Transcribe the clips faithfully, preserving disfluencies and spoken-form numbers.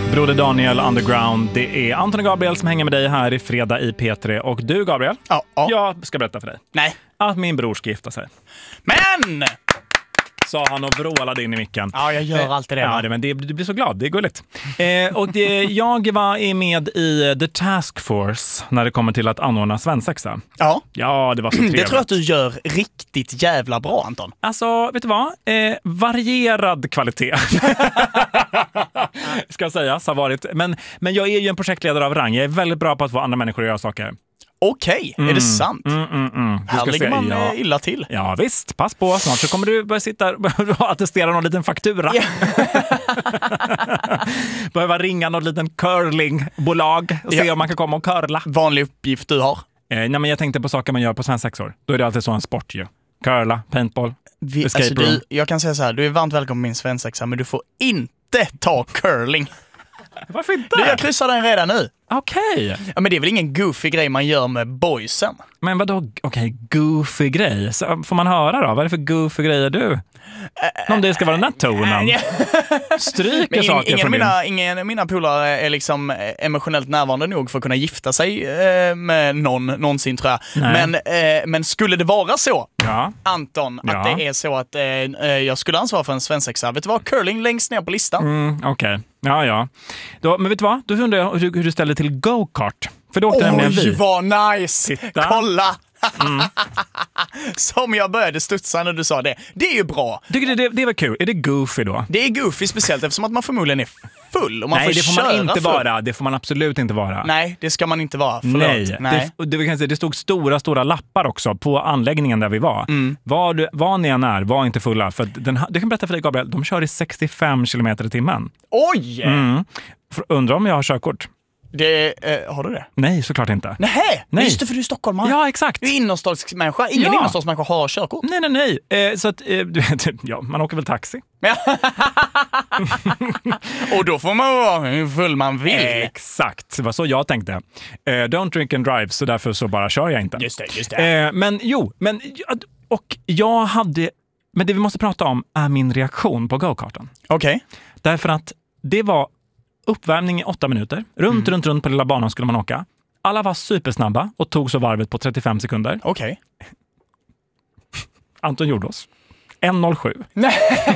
Broder Daniel Underground. Det är Anton och Gabriel som hänger med dig här i fredag i P tre. Och du, Gabriel, ja, ja. jag ska berätta för dig. Nej. Att min bror ska gifta sig. Men! Sa han och vrålade in i micken. Ja, jag gör alltid det. Ja, det, men det, du blir så glad. Det är gulligt. Eh, och det, jag var med i The Task Force när det kommer till att anordna svensexa. Ja. Ja, det var så trevligt. Det tror jag att du gör riktigt jävla bra, Anton. Alltså, vet du vad? Eh, varierad kvalitet. Ska sägas har varit. Men, men jag är ju en projektledare av rang. Jag är väldigt bra på att få andra människor att göra saker. Okej, okay. mm. Är det sant? Mm, mm, mm. Här ligger se, man ja. illa till. Ja visst, pass på. Snart så kommer du börja sitta och attestera någon liten faktura. Yeah. Behöva ringa någon liten curlingbolag och se yeah. om man kan komma och curla. Vanlig uppgift du har? Eh, nej, men jag tänkte på saker man gör på svensexor. Då är det alltid så en sport ju. Curla, paintball, Vi, escape alltså, room. Du, jag kan säga så här, du är varmt välkommen på min svensexa, men du får inte ta curling. Varför inte? Du, jag kryssar den redan nu. Okej. Okay. Ja, men det är väl ingen goofy grej man gör med boysen. Men vadå, okej, okay, goofy grej. Så får man höra då? Vad är det för goofy grejer du? Äh, Om det ska vara den här tonen. Stryker ingen, saker ingen från mina, din... Ingen mina polare är liksom emotionellt närvarande nog för att kunna gifta sig eh, med någon någonsin, tror jag. Men, eh, men skulle det vara så, ja. Anton, att ja. det är så att eh, jag skulle ansvara för en svensexa. Vet du vad? Curling längst ner på listan. Mm, okej. Okay. Ja, ja. Då, men vet du vad? Då undrar jag hur, hur du ställer till go-kart. För då åkte nämligen vi. Oj, vad nice! Titta. Kolla! Mm. Som jag började studsa när du sa det. Det är ju bra. Tycker du det, det var kul? Är det goofy då? Det är goofy speciellt eftersom att man förmodligen är full. Och man Nej, får det får man inte full. vara. Det får man absolut inte vara. Nej, det ska man inte vara. Förlåt. Nej, Nej. Det, det, det, det stod stora, stora lappar också på anläggningen där vi var. Mm. Var, du, var ni än är, var inte fulla. För den, det kan berätta för dig, Gabriel, de kör i sextiofem kilometer i timmen. Oj! Mm. Undrar om jag har körkort. Det, eh, har du det? Nej, såklart inte. Nej, nej. Just det, för du är stockholmare. Ja, exakt. Du är innerstadsmänniska. Ingen ja. innerstadsmänniska har körkort. Nej, nej, nej. Eh, så att, eh, du vet, ja, man åker väl taxi. Och då får man vara hur full man vill. Exakt, det var så jag tänkte. Eh, don't drink and drive, så därför så bara kör jag inte. Just det, just det. Eh, men jo, men, och jag hade, men det vi måste prata om är min reaktion på go-karten. Okej. Okay. Därför att det var uppvärmning i åtta minuter. Runt, mm. runt, runt på lilla banan skulle man åka. Alla var supersnabba och tog så varvet på trettiofem sekunder. Okej. Okay. Anton gjorde oss en noll sju. Nej!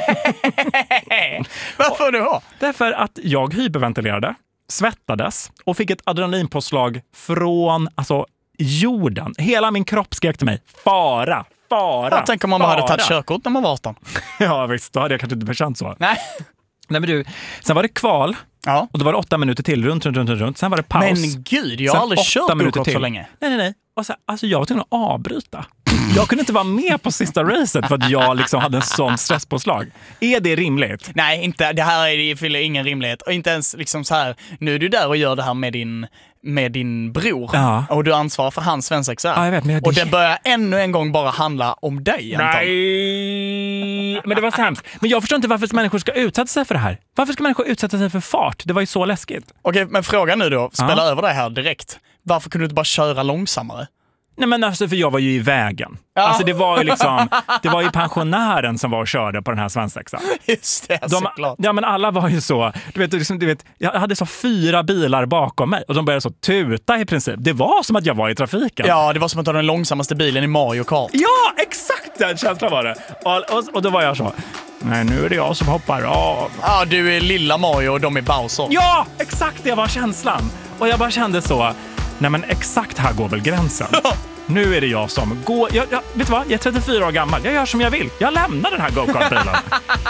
Varför då? Därför att jag hyperventilerade, svettades och fick ett adrenalinpåslag från alltså, jorden. Hela min kropp skrek till mig. Fara, fara, Jag tänker om man bara hade tagit körkort när man var arton. Ja visst, då hade jag kanske inte bekänt så. Nej. Nej men du, sen var det kval. Ja. Och då var det åtta minuter till, runt, runt, runt, runt. Sen var det paus. Men gud, jag har sen aldrig kört go-kart så länge. Nej, nej, nej. Och sen, alltså jag var tvungen att avbryta. Jag kunde inte vara med på sista racet för att jag liksom hade en sån stresspåslag. Är det rimligt? Nej, inte. Det här är, fyller ingen rimlighet. Och inte ens liksom så här, nu är du där och gör det här med din, med din bror. Ja. Och du ansvarar för hans svensexa. Ja, jag vet, men jag... Och det börjar ännu en gång bara handla om dig, Anton. Nej, men det var så hemskt. Men jag förstår inte varför människor ska utsätta sig för det här. Varför ska människor utsätta sig för fart? Det var ju så läskigt. Okej, men fråga nu då. Spela ja. över det här direkt. Varför kunde du inte bara köra långsammare? Nej men alltså för jag var ju i vägen. Ja. Alltså det var ju liksom det var ju pensionären som var och körde på den här svensexan. Just det, de, såklart. Ja men alla var ju så, du vet, liksom, du vet jag hade så fyra bilar bakom mig och de började så tuta i princip. Det var som att jag var i trafiken. Ja, det var som att du hade den långsammaste bilen i Mario Kart. Ja, exakt den känslan var det. Och, och, och då var jag så, nej nu är det jag som hoppar av. Ja, du är lilla Mario och de är Bowser. Ja, exakt det var känslan. Och jag bara kände så, nej men exakt här går väl gränsen. Nu är det jag som går... Jag, jag, vet du vad? Jag är trettiofyra år gammal. Jag gör som jag vill. Jag lämnar den här go-kart-bilen.